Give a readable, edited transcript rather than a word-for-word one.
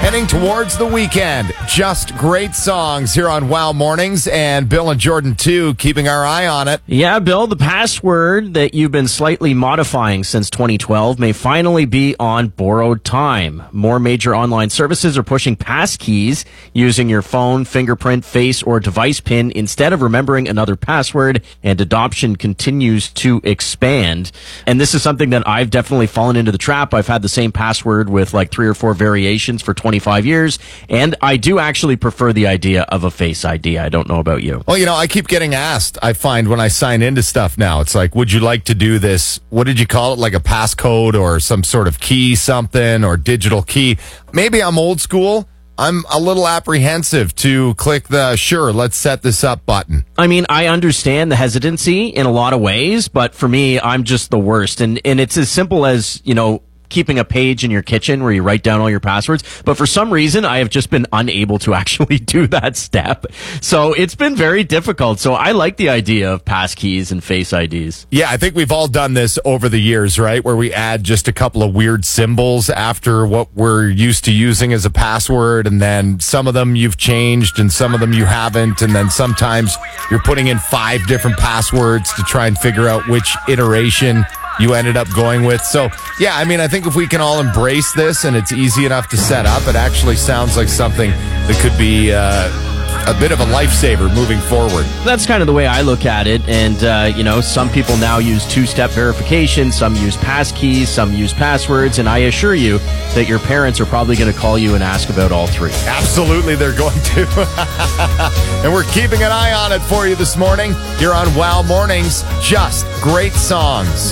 Heading towards the weekend. Just great songs here on Wow Mornings, and Bill and Jordan, too, keeping our eye on it. Yeah, Bill, the password that you've been slightly modifying since 2012 may finally be on borrowed time. More major online services are pushing passkeys using your phone, fingerprint, face, or device PIN instead of remembering another password, and adoption continues to expand. And this is something that I've definitely fallen into the trap. I've had the same password with like 3 or 4 variations for 25 years, and I do actually prefer the idea of a Face ID. I don't know about you. Well, I keep getting asked, I find when I sign into stuff now, it's like, would you like to do this? What did you call it? Like a passcode or some sort of key something or digital key? Maybe I'm old school. I'm a little apprehensive to click the sure, let's set this up button. I mean, I understand the hesitancy in a lot of ways, but for me, I'm just the worst. And it's as simple as, keeping a page in your kitchen where you write down all your passwords. But for some reason, I have just been unable to actually do that step. So it's been very difficult. So I like the idea of passkeys and Face IDs. Yeah, I think we've all done this over the years, right? Where we add just a couple of weird symbols after what we're used to using as a password. And then some of them you've changed and some of them you haven't. And then sometimes you're putting in 5 different passwords to try and figure out which iteration you ended up going with. So, yeah, I mean, I think if we can all embrace this and it's easy enough to set up, it actually sounds like something that could be a bit of a lifesaver moving forward. That's kind of the way I look at it. And, some people now use 2-step verification, some use passkeys, some use passwords, and I assure you that your parents are probably going to call you and ask about all 3. Absolutely, they're going to. And we're keeping an eye on it for you this morning here on Wow Mornings. Just great songs.